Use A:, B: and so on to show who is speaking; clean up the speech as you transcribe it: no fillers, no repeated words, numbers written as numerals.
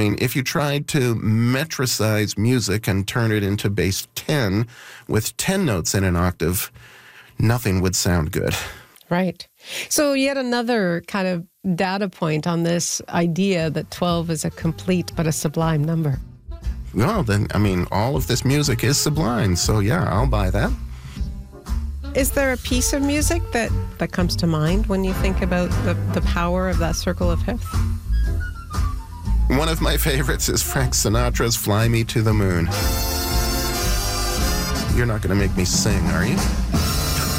A: mean, if you tried to metricize music and turn it into bass 10 with 10 notes in an octave, nothing would sound good.
B: Right. So yet another kind of data point on this idea that 12 is a complete but a sublime number.
A: Well, then, I mean, all of this music is sublime, so yeah, I'll buy that.
B: Is there a piece of music that comes to mind when you think about the power of that circle of fifth?
A: One of my favorites is Frank Sinatra's Fly Me to the Moon. You're not going to make me sing, are you?